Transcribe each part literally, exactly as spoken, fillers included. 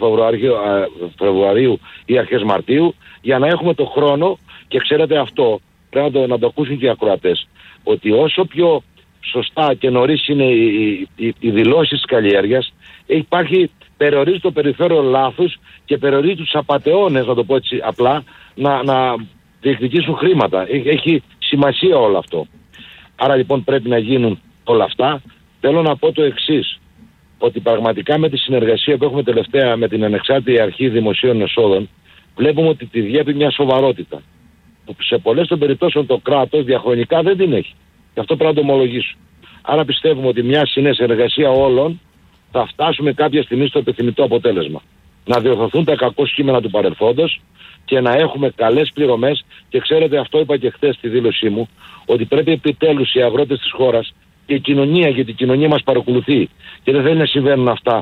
Φεβρουαρίου, Φεβρουαρίου ή αρχές Μαρτίου, για να έχουμε το χρόνο. Και ξέρετε αυτό, πρέπει να το, να το ακούσουν και οι ακροατές, ότι όσο πιο σωστά και νωρίς είναι οι, οι, οι δηλώσεις της καλλιέργειας, υπάρχει, περιορίζει το περιθώριο λάθους και περιορίζει τους απατεώνες, να το πω έτσι απλά, να, να διεκδικήσουν χρήματα. Έχει, έχει σημασία όλο αυτό. Άρα λοιπόν πρέπει να γίνουν όλα αυτά. Θέλω να πω το εξής, ότι πραγματικά με τη συνεργασία που έχουμε τελευταία με την Ανεξάρτητη Αρχή Δημοσίων Εσόδων, βλέπουμε ότι τη διέπει μια σοβαρότητα, που σε πολλές των περιπτώσεων το κράτος διαχρονικά δεν την έχει. Και αυτό πρέπει να το ομολογήσω. Άρα πιστεύουμε ότι μια συνεργασία όλων θα φτάσουμε κάποια στιγμή στο επιθυμητό αποτέλεσμα. Να διορθωθούν τα κακό κείμενα του παρελθόντος και να έχουμε καλές πληρωμές. Και ξέρετε, αυτό είπα και χθες στη δήλωσή μου, ότι πρέπει επιτέλους οι αγρότες της χώρας και η κοινωνία, γιατί η κοινωνία μας παρακολουθεί και δεν θέλει να συμβαίνουν αυτά,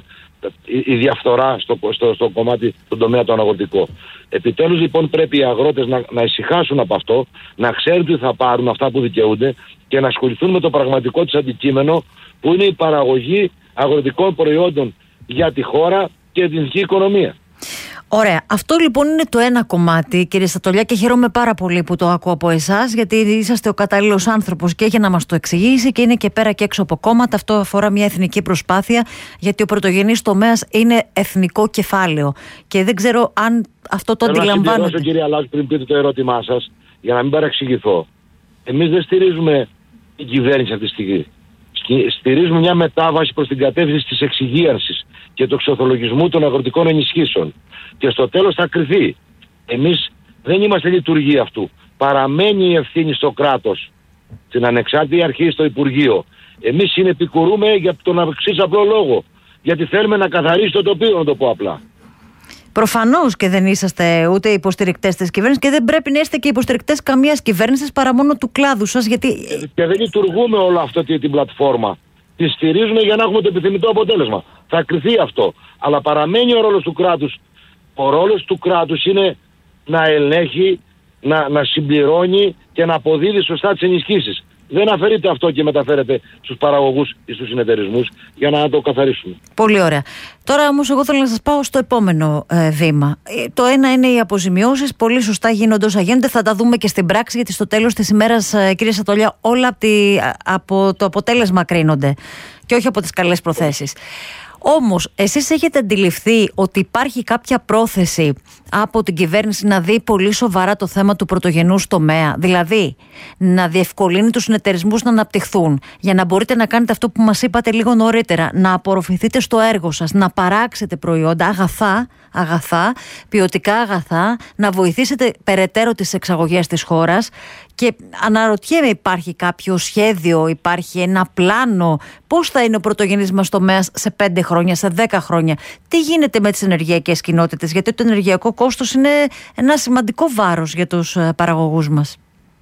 η διαφθορά στο, στο, στο κομμάτι, στον τομέα το αγροτικό. Επιτέλους λοιπόν πρέπει οι αγρότες να, να ησυχάσουν από αυτό, να ξέρουν τι θα πάρουν αυτά που δικαιούνται και να ασχοληθούν με το πραγματικό της αντικείμενο, που είναι η παραγωγή αγροτικών προϊόντων για τη χώρα και την εθνική οικονομία. Ωραία. Αυτό λοιπόν είναι το ένα κομμάτι, κύριε Στατολιά, και χαίρομαι πάρα πολύ που το ακούω από εσάς, γιατί είσαστε ο κατάλληλος άνθρωπος και για να μας το εξηγήσει και είναι και πέρα και έξω από κόμματα. Αυτό αφορά μια εθνική προσπάθεια, γιατί ο πρωτογενής τομέας είναι εθνικό κεφάλαιο. Και δεν ξέρω αν αυτό το αντιλαμβάνετε. Θέλω να συμπληρώσω, κύριε Αλάκη, πριν πείτε το ερώτημά σας, για να μην παραξηγηθώ. Εμείς δεν στηρίζουμε την κυβέρνηση αυτή τη στιγμή. Στηρίζουμε μια μετάβαση προς την κατεύθυνση της εξυγίανσης και του εξορθολογισμού των αγροτικών ενισχύσεων. Και στο τέλος θα κρυθεί. Εμείς δεν είμαστε λειτουργοί αυτού. Παραμένει η ευθύνη στο κράτος, στην Ανεξάρτητη Αρχή, στο Υπουργείο. Εμείς συνεπικουρούμε για τον εξής απλό λόγο. Γιατί θέλουμε να καθαρίσει το τοπίο, να το πω απλά. Προφανώς και δεν είσαστε ούτε υποστηρικτές της κυβέρνησης και δεν πρέπει να είστε και υποστηρικτές καμίας κυβέρνησης παρά μόνο του κλάδου σας. Γιατί... Και δεν λειτουργούμε όλο αυτή την πλατφόρμα. Τη στηρίζουμε για να έχουμε το επιθυμητό αποτέλεσμα. Θα κρυθεί αυτό. Αλλά παραμένει ο ρόλος του κράτους. Ο ρόλος του κράτους είναι να ελέγχει, να, να συμπληρώνει και να αποδίδει σωστά τις ενισχύσεις. Δεν αφαιρείται αυτό και μεταφέρεται στους παραγωγούς ή στους συνεταιρισμούς για να το καθαρίσουμε. Πολύ ωραία. Τώρα όμως εγώ θέλω να σας πάω στο επόμενο ε, βήμα. Ε, το ένα είναι οι αποζημιώσεις. Πολύ σωστά γίνονται όσα γίνονται. Θα τα δούμε και στην πράξη, γιατί στο τέλος της ημέρας, ε, κύριε Στατολιά, όλα από, τη, από το αποτέλεσμα κρίνονται και όχι από τις καλές προθέσεις. Όμως, εσείς έχετε αντιληφθεί ότι υπάρχει κάποια πρόθεση από την κυβέρνηση να δει πολύ σοβαρά το θέμα του πρωτογενούς τομέα, δηλαδή να διευκολύνει τους συνεταιρισμούς να αναπτυχθούν, για να μπορείτε να κάνετε αυτό που μας είπατε λίγο νωρίτερα, να απορροφηθείτε στο έργο σας, να παράξετε προϊόντα, αγαθά, αγαθά, ποιοτικά αγαθά, να βοηθήσετε περαιτέρω τις εξαγωγές της χώρας. Και αναρωτιέμαι, υπάρχει κάποιο σχέδιο, υπάρχει ένα πλάνο, πώς θα είναι ο πρωτογενής μας τομέας σε πέντε χρόνια, σε δέκα χρόνια, τι γίνεται με τις ενεργειακές κοινότητες, γιατί το ενεργειακό κόστος είναι ένα σημαντικό βάρος για τους παραγωγούς μας.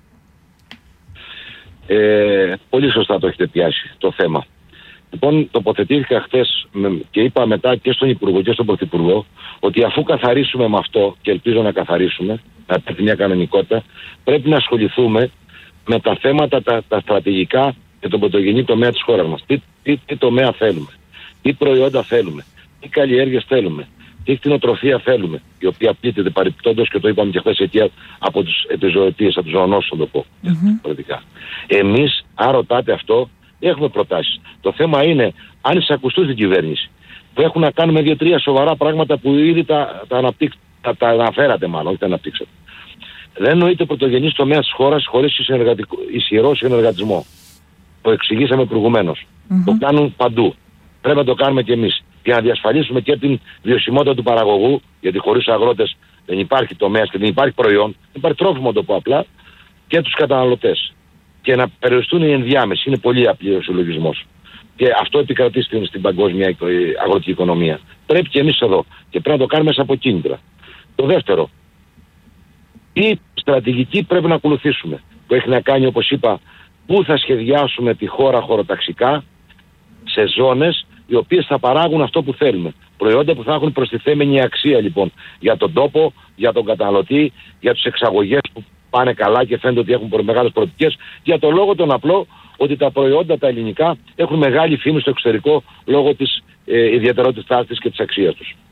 Ε, πολύ σωστά το έχετε πιάσει το θέμα. Λοιπόν, τοποθετήθηκα χθες και είπα μετά και στον Υπουργό και στον Πρωθυπουργό ότι αφού καθαρίσουμε με αυτό, και ελπίζω να καθαρίσουμε, να υπάρχει μια κανονικότητα, πρέπει να ασχοληθούμε με τα θέματα τα, τα στρατηγικά για τον πρωτογενή τομέα της χώρας μας. Τι, τι, τι τομέα θέλουμε, τι προϊόντα θέλουμε, τι καλλιέργειες θέλουμε, τι κτηνοτροφία θέλουμε, η οποία πλήττεται παρεπιπτόντως, και το είπαμε και χθες, αιτία από τους επιζωοτίες, από τους ζωονόσους, θα το πω. Mm-hmm. Εμείς, αν ρωτάτε αυτό, έχουμε προτάσεις. Το θέμα είναι αν εισακουστούν στην κυβέρνηση, που έχουν να κάνουν με δύο-τρία σοβαρά πράγματα που ήδη τα, τα, αναπτύξ, τα, τα αναφέρατε, μάλλον, όχι τα αναπτύξατε. Δεν νοείται πρωτογενής τομέας της χώρας χωρίς ισχυρό συνεργατισμό. Το εξηγήσαμε προηγουμένως. Mm-hmm. Το κάνουν παντού. Πρέπει να το κάνουμε κι εμείς. Για να διασφαλίσουμε και την βιωσιμότητα του παραγωγού, γιατί χωρίς αγρότες δεν υπάρχει τομέας και δεν υπάρχει προϊόν, δεν υπάρχει τρόφιμο, να το πω απλά, και τους καταναλωτές. Και να περιοριστούν οι ενδιάμεσοι. Είναι πολύ απλή ο συλλογισμός. Και αυτό επικρατεί στην, στην παγκόσμια αγροτική οικονομία. Πρέπει και εμείς εδώ. Και πρέπει να το κάνουμε μέσα από κίνητρα. Το δεύτερο, τι στρατηγική πρέπει να ακολουθήσουμε, που έχει να κάνει, όπως είπα, πού θα σχεδιάσουμε τη χώρα χωροταξικά, σε ζώνες οι οποίες θα παράγουν αυτό που θέλουμε. Προϊόντα που θα έχουν προστιθέμενη αξία, λοιπόν, για τον τόπο, για τον καταναλωτή, για τις εξαγωγές που πάνε καλά και φαίνεται ότι έχουν μεγάλες προοπτικές, για το λόγο τον απλό ότι τα προϊόντα τα ελληνικά έχουν μεγάλη φήμη στο εξωτερικό λόγω της ε, ιδιαιτερότητάς της και της αξίας τους.